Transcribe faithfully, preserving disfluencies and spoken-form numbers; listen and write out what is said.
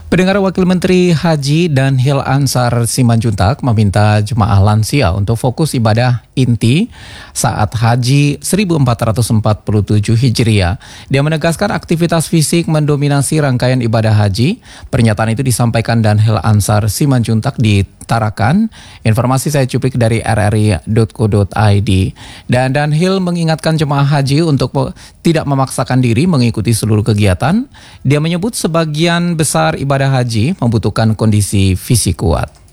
Pendengar, Wakil Menteri Haji Danhil Ansar Simanjuntak meminta jemaah lansia untuk fokus ibadah inti saat Haji seribu empat ratus empat puluh tujuh Hijriah. Dia menegaskan aktivitas fisik mendominasi rangkaian ibadah haji. Pernyataan itu disampaikan Danhil Ansar Simanjuntak di Tarakan. Informasi saya cuplik dari r r i dot co dot i d. Dan Danhil mengingatkan jemaah haji untuk tidak memaksakan diri mengikuti seluruh kegiatan. Dia menyebut sebagian besar ibadah haji membutuhkan kondisi fisik kuat.